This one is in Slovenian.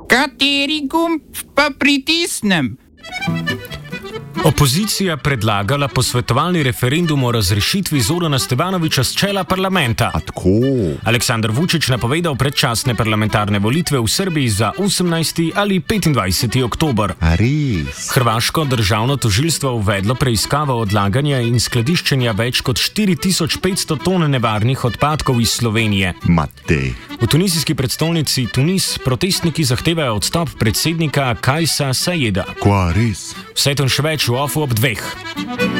Kateri gumb pa pritisnem? Opozicija predlagala posvetovalni referendum o razrešitvi Zorana Stevanovića s čela parlamenta. Aleksandar Vučić napovedal predčasne parlamentarne volitve v Srbiji za 18. ali 25. oktober. Hrvaško državno tožilstvo uvedlo preiskavo odlaganja in skladiščenja več kot 4500 ton nevarnih odpadkov iz Slovenije. V tunizijski prestolnici Tunis protestniki zahtevajo odstop predsednika Kajsa Saida. Vse to in še več v Ofu ob 2.